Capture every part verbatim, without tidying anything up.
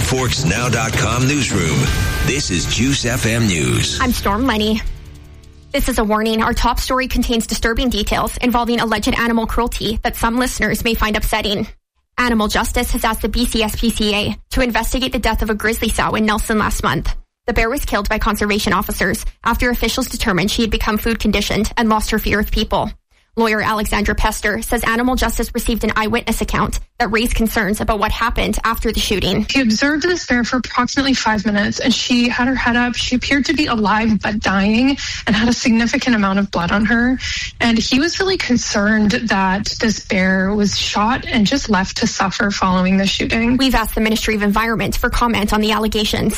Grand Forks Now dot com newsroom. This is Juice F M News. I'm Storm Lenny. This is a warning. Our top story contains disturbing details involving alleged animal cruelty that some listeners may find upsetting. Animal Justice has asked the B C S P C A to investigate the death of a grizzly sow in Nelson last month. The bear was killed by conservation officers after officials determined she had become food conditioned and lost her fear of people. Lawyer Alexandra Pester says Animal Justice received an eyewitness account that raised concerns about what happened after the shooting. She observed this bear for approximately five minutes and she had her head up. She appeared to be alive but dying and had a significant amount of blood on her. And he was really concerned that this bear was shot and just left to suffer following the shooting. We've asked the Ministry of Environment for comment on the allegations.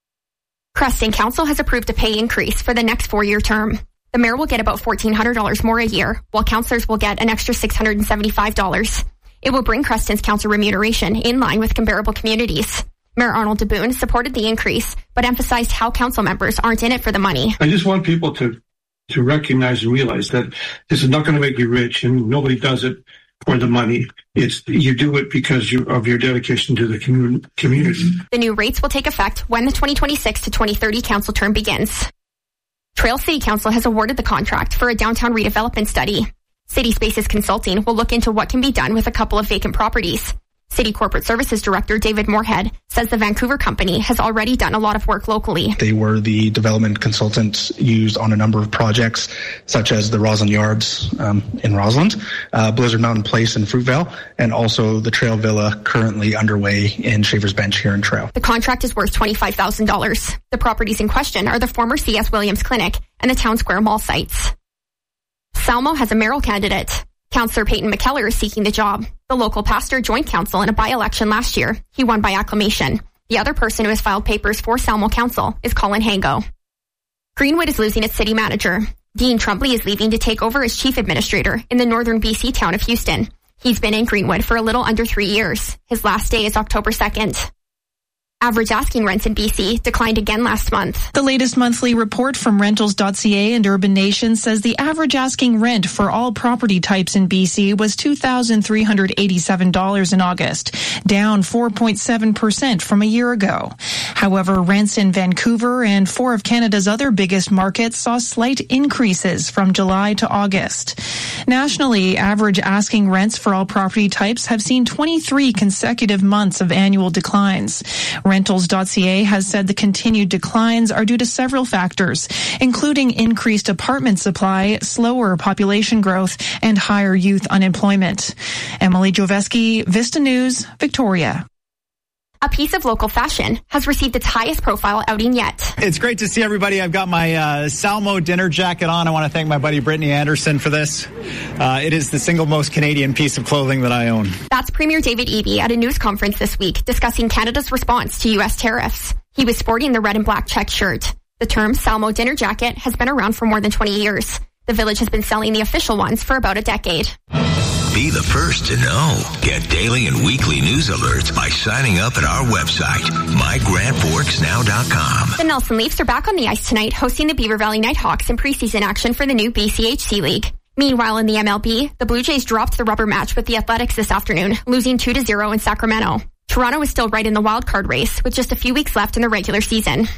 Creston Council has approved a pay increase for the next four-year term. The mayor will get about fourteen hundred dollars more a year, while councillors will get an extra six hundred seventy-five dollars. It will bring Creston's council remuneration in line with comparable communities. Mayor Arnold DeBoon supported the increase, but emphasized how council members aren't in it for the money. I just want people to, to recognize and realize that this is not going to make you rich, and nobody does it for the money. It's you do it because you, of your dedication to the commun- community. The new rates will take effect when the twenty twenty-six to twenty thirty council term begins. Trail City Council has awarded the contract for a downtown redevelopment study. City Spaces Consulting will look into what can be done with a couple of vacant properties. City Corporate Services Director David Moorhead says the Vancouver company has already done a lot of work locally. They were the development consultants used on a number of projects, such as the Roslyn Yards um, in Roslyn, uh, Blizzard Mountain Place in Fruitvale, and also the Trail Villa currently underway in Shavers Bench here in Trail. The contract is worth twenty-five thousand dollars. The properties in question are the former C S Williams Clinic and the Town Square Mall sites. Salmo has a mayoral candidate. Councillor Peyton McKellar is seeking the job. The local pastor joined council in a by-election last year. He won by acclamation. The other person who has filed papers for Salmo Council is Colin Hango. Greenwood is losing its city manager. Dean Trumbley is leaving to take over as chief administrator in the northern B C town of Houston. He's been in Greenwood for a little under three years. His last day is October second. Average asking rents in B C declined again last month. The latest monthly report from rentals dot c a and Urban Nation says the average asking rent for all property types in B C was two thousand three hundred eighty-seven dollars in August, down four point seven percent from a year ago. However, rents in Vancouver and four of Canada's other biggest markets saw slight increases from July to August. Nationally, average asking rents for all property types have seen twenty-three consecutive months of annual declines. rentals dot c a has said the continued declines are due to several factors, including increased apartment supply, slower population growth, and higher youth unemployment. Emily Joveski, Vista News, Victoria. A piece of local fashion has received its highest profile outing yet. It's great to see everybody. I've got my uh, Salmo dinner jacket on. I want to thank my buddy Brittany Anderson for this. Uh, it is the single most Canadian piece of clothing that I own. That's Premier David Eby at a news conference this week discussing Canada's response to U S tariffs. He was sporting the red and black check shirt. The term Salmo dinner jacket has been around for more than twenty years. The Village has been selling the official ones for about a decade. Be the first to know. Get daily and weekly news alerts by signing up at our website, my grand forks now dot com. The Nelson Leafs are back on the ice tonight, hosting the Beaver Valley Nighthawks in preseason action for the new B C H C League. Meanwhile, in the M L B, the Blue Jays dropped the rubber match with the Athletics this afternoon, losing two to zero in Sacramento. Toronto is still right in the wild card race, with just a few weeks left in the regular season.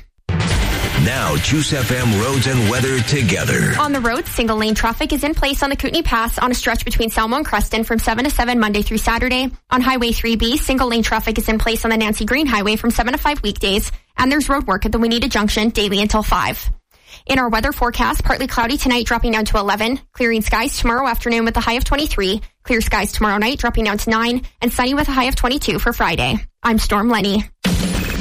Now, Juice F M roads and weather together. On the roads, single lane traffic is in place on the Kootenay Pass on a stretch between Salmo and Creston from seven to seven Monday through Saturday. On Highway three B, single lane traffic is in place on the Nancy Green Highway from seven to five weekdays. And there's road work at the Wineta Junction daily until five. In our weather forecast, partly cloudy tonight, dropping down to eleven. Clearing skies tomorrow afternoon with a high of twenty-three. Clear skies tomorrow night, dropping down to nine. And sunny with a high of twenty-two for Friday. I'm Storm Lenny.